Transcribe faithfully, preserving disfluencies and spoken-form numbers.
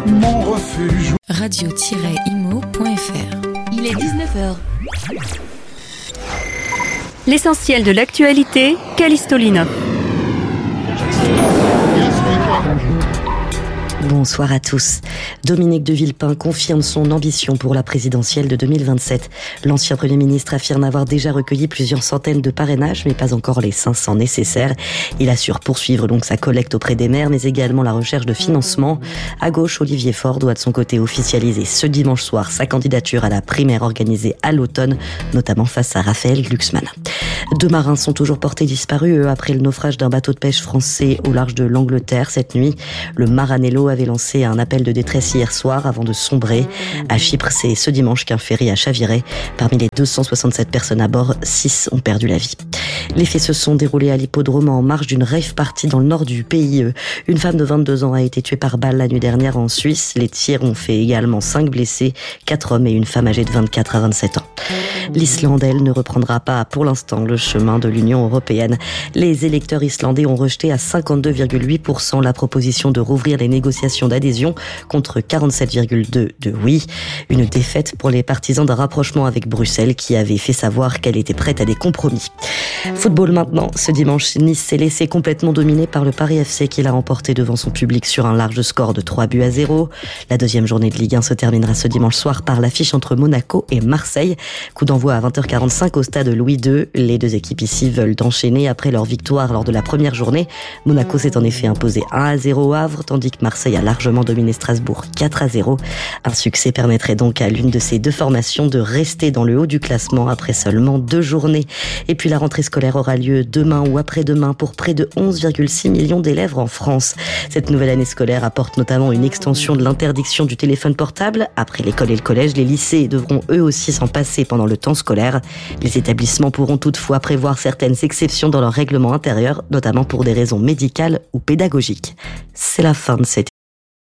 mon refuge. radio tiret imo point f r. Il est dix-neuf heures. L'essentiel de l'actualité, Callisto Lino. Bonsoir à tous. Dominique de Villepin confirme son ambition pour la présidentielle de deux mille vingt-sept. L'ancien Premier ministre affirme avoir déjà recueilli plusieurs centaines de parrainages, mais pas encore les cinq cents nécessaires. Il assure poursuivre donc sa collecte auprès des maires, mais également la recherche de financement. À gauche, Olivier Faure doit de son côté officialiser ce dimanche soir sa candidature à la primaire organisée à l'automne, notamment face à Raphaël Glucksmann. Deux marins sont toujours portés disparus, eux, après le naufrage d'un bateau de pêche français au large de l'Angleterre cette nuit. Le Maranello avait lancé un appel de détresse hier soir avant de sombrer. À Chypre, c'est ce dimanche qu'un ferry a chaviré. Parmi les deux cent soixante-sept personnes à bord, six ont perdu la vie. Les faits se sont déroulés à l'hippodrome en marge d'une rave party dans le nord du pays. Une femme de vingt-deux ans a été tuée par balle la nuit dernière en Suisse. Les tirs ont fait également cinq blessés, quatre hommes et une femme âgée de vingt-quatre à vingt-sept ans. L'Islande, elle, ne reprendra pas pour l'instant le chemin de l'Union européenne. Les électeurs islandais ont rejeté à cinquante-deux virgule huit pour cent la proposition de rouvrir les négociations d'adhésion contre quarante-sept virgule deux pour cent de oui. Une défaite pour les partisans d'un rapprochement avec Bruxelles qui avait fait savoir qu'elle était prête à des compromis. Football maintenant. Ce dimanche, Nice s'est laissé complètement dominer par le Paris F C qui l'a remporté devant son public sur un large score de trois buts à zéro. La deuxième journée de Ligue un se terminera ce dimanche soir par l'affiche entre Monaco et Marseille. Coup d'envoi à vingt heures quarante-cinq au stade Louis deux. Les deux équipes ici veulent enchaîner après leur victoire lors de la première journée. Monaco s'est en effet imposé un à zéro au Havre, tandis que Marseille a largement dominé Strasbourg quatre à zéro. Un succès permettrait donc à l'une de ces deux formations de rester dans le haut du classement après seulement deux journées. Et puis la rentrée scolaire aura lieu demain ou après-demain pour près de onze virgule six millions d'élèves en France. Cette nouvelle année scolaire apporte notamment une extension de l'interdiction du téléphone portable. Après l'école et le collège, les lycées devront eux aussi s'en passer pendant le temps scolaire. Les établissements pourront toutefois prévoir certaines exceptions dans leur règlement intérieur, notamment pour des raisons médicales ou pédagogiques. C'est la fin de cette